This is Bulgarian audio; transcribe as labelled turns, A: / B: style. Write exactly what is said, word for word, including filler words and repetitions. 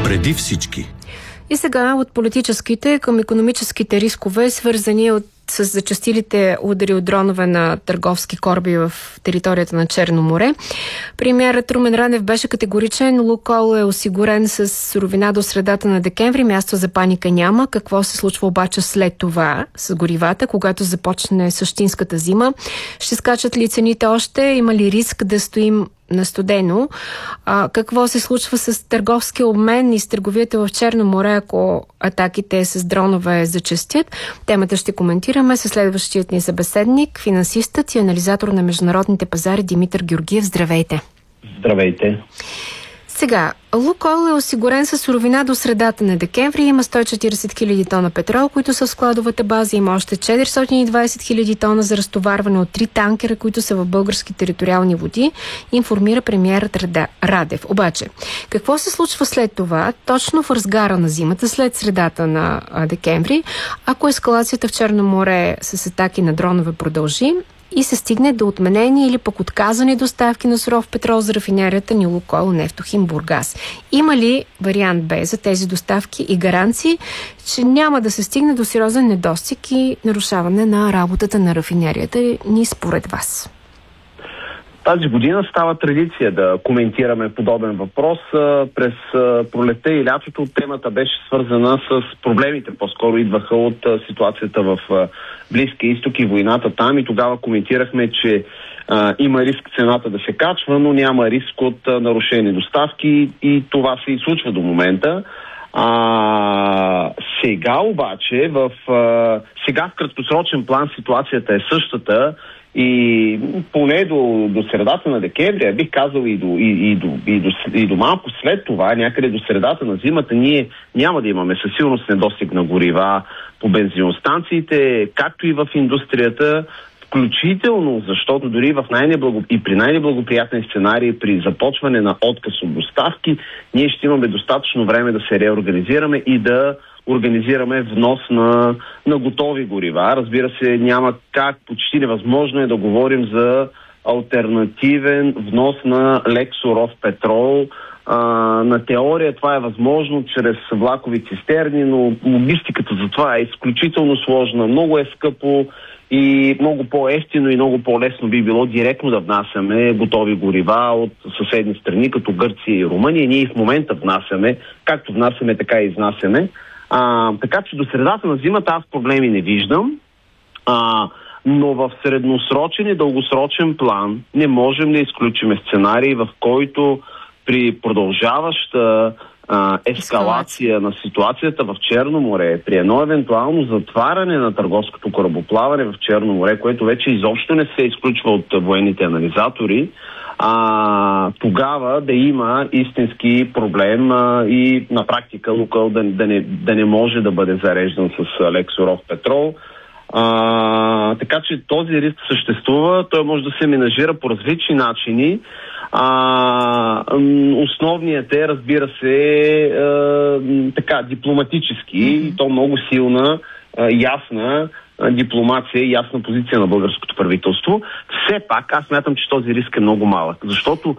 A: Преди всички.
B: И сега от политическите към икономическите рискове, свързани от с зачестилите удари от дронове на търговски кораби в територията на Черно море. Премиерът Румен Радев беше категоричен. Лукойл е осигурен с суровина до средата на декември. Място за паника няма. Какво се случва обаче след това с горивата, когато започне същинската зима? Ще скачат ли цените още? Има ли риск да стоим на студено? А, какво се случва с търговския обмен и с търговията в Черно море, ако атаките с дронове зачестят? Темата ще коментираме със следващият ни събеседник, финансистът и анализатор на международните пазари Димитър Георгиев. Здравейте!
C: Здравейте!
B: Сега, Лукойл е осигурен със суровина до средата на декември. Има сто и четиридесет хиляди тона петрол, които са в складовата база. Има още четиристотин и двадесет хиляди тона за разтоварване от три танкера, които са в български териториални води, информира премиерът Радев. Обаче, какво се случва след това, точно в разгара на зимата, след средата на декември, ако ескалацията в Черно море с атаки на дронове продължи и се стигне до отменени или пък отказани доставки на суров петрол за рафинерията ни Лукойл Нефтохим Бургас? Има ли вариант Б за тези доставки и гаранции, че няма да се стигне до сериозен недостиг и нарушаване на работата на рафинерията ни според вас?
C: Тази година става традиция да коментираме подобен въпрос. През пролетта и лятото темата беше свързана с проблемите, по-скоро идваха от ситуацията в Близкия изток и войната там, и тогава коментирахме, че а, има риск цената да се качва, но няма риск от а, нарушени доставки, и това се и случва до момента. А, сега обаче, в, а, сега в краткосрочен план ситуацията е същата, и поне до, до средата на декември, бих казал и до, и, и, до, и, до, и до малко след това, някъде до средата на зимата, ние няма да имаме със сигурност недостиг на горива по бензиностанциите, както и в индустрията, включително, защото дори в най-неблаго... и при най-неблагоприятен сценарий, при започване на отказ от доставки, ние ще имаме достатъчно време да се реорганизираме и да организираме внос на, на готови горива. Разбира се, няма как, почти невъзможно е да говорим за алтернативен внос на лек суров петрол. А, на теория това е възможно чрез влакови цистерни, но логистиката за това е изключително сложна, много е скъпо и много по-евтино и много по-лесно би било директно да внасяме готови горива от съседни страни, като Гърция и Румъния. Ние в момента внасяме, както внасяме, така и изнасяме. А, така че до средата на зимата аз проблеми не виждам, а, но в средносрочен и дългосрочен план не можем да изключим сценарий, в който при продължаваща а, ескалация на ситуацията в Черно море, при едно евентуално затваряне на търговското корабоплаване в Черно море, което вече изобщо не се изключва от военните анализатори, а, тогава да има истински проблем а, и на практика Лукойл да, да, не, да не може да бъде зареждан с лек суров петрол. А, така че този риск съществува, той може да се менажира по различни начини. А, основният е, разбира се, а, така, дипломатически, и то много силна, а, ясна дипломация и ясна позиция на българското правителство. Все пак аз смятам, че този риск е много малък, защото